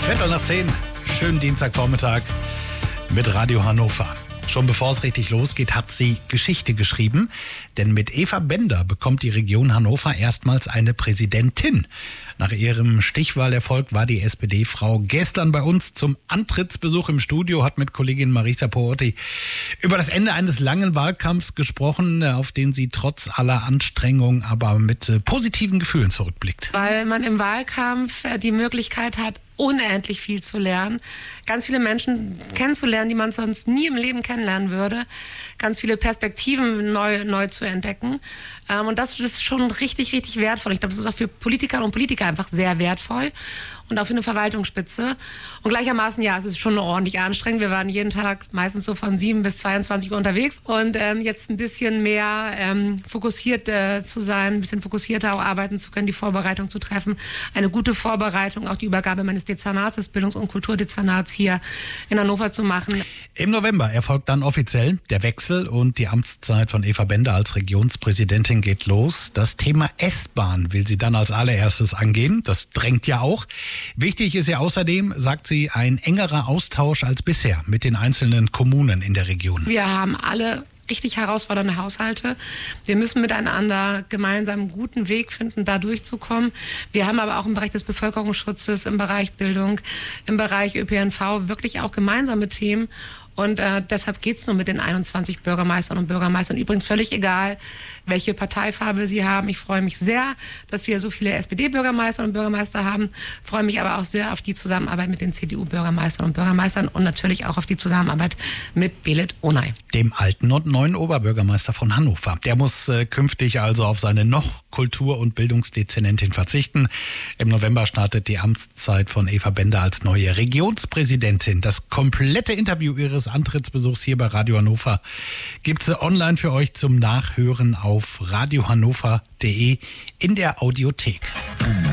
10:15. Schönen Dienstagvormittag mit Radio Hannover. Schon bevor es richtig losgeht, hat sie Geschichte geschrieben. Denn mit Eva Bender bekommt die Region Hannover erstmals eine Präsidentin. Nach ihrem Stichwahlerfolg war die SPD-Frau gestern bei uns zum Antrittsbesuch im Studio, hat mit Kollegin Marisa Porti über das Ende eines langen Wahlkampfs gesprochen, auf den sie trotz aller Anstrengungen aber mit positiven Gefühlen zurückblickt. Weil man im Wahlkampf die Möglichkeit hat, unendlich viel zu lernen, ganz viele Menschen kennenzulernen, die man sonst nie im Leben kennenlernen würde, ganz viele Perspektiven neu zu entdecken. Und das ist schon richtig, richtig wertvoll. Ich glaube, das ist auch für Politikerinnen und Politiker einfach sehr wertvoll und auch für eine Verwaltungsspitze. Und gleichermaßen, ja, es ist schon ordentlich anstrengend. Wir waren jeden Tag meistens so von 7 bis 22 Uhr unterwegs. Und jetzt ein bisschen mehr fokussiert zu sein, ein bisschen fokussierter auch arbeiten zu können, die Vorbereitung zu treffen. Eine gute Vorbereitung, auch die Übergabe meines Dezernats, des Bildungs- und Kulturdezernats hier in Hannover zu machen. Im November erfolgt dann offiziell der Wechsel und die Amtszeit von Eva Bender als Regionspräsidentin geht los. Das Thema S-Bahn will sie dann als allererstes angehen. Das drängt ja auch. Wichtig ist ja außerdem, sagt sie, ein engerer Austausch als bisher mit den einzelnen Kommunen in der Region. Wir haben alle richtig herausfordernde Haushalte. Wir müssen miteinander gemeinsam einen guten Weg finden, da durchzukommen. Wir haben aber auch im Bereich des Bevölkerungsschutzes, im Bereich Bildung, im Bereich ÖPNV wirklich auch gemeinsame Themen. Und deshalb geht's nur mit den 21 Bürgermeistern und Bürgermeistern. Übrigens völlig egal, welche Parteifarbe sie haben. Ich freue mich sehr, dass wir so viele SPD-Bürgermeister und Bürgermeister haben. Freue mich aber auch sehr auf die Zusammenarbeit mit den CDU-Bürgermeistern und Bürgermeistern und natürlich auch auf die Zusammenarbeit mit Belit Onay, dem alten und neuen Oberbürgermeister von Hannover. Der muss künftig also auf seine noch Kultur- und Bildungsdezernentin verzichten. Im November startet die Amtszeit von Eva Bender als neue Regionspräsidentin. Das komplette Interview ihres Antrittsbesuchs hier bei Radio Hannover gibt es online für euch zum Nachhören auf radiohannover.de in der Audiothek.